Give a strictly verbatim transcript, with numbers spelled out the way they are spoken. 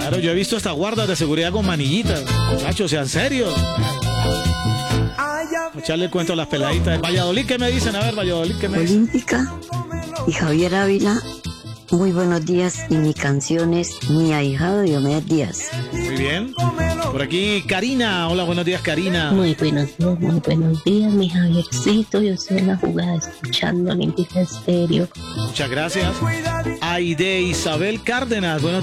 Claro, yo he visto hasta guardas de seguridad con manillitas. Muchachos, sean serios. Echarle el cuento a las peladitas de Valladolid. ¿Qué me dicen? A ver, Valladolid, ¿qué me dicen? Olímpica y Javier Ávila, muy buenos días. Y mi canción es Mi ahijado Diomedes Díaz. Muy bien. Por aquí, Karina. Hola, buenos días, Karina. Muy buenos días, muy buenos días, mi Javiercito. Yo estoy en la jugada escuchando Olímpica Estéreo. Muchas gracias. Aide Isabel Cárdenas. Buenos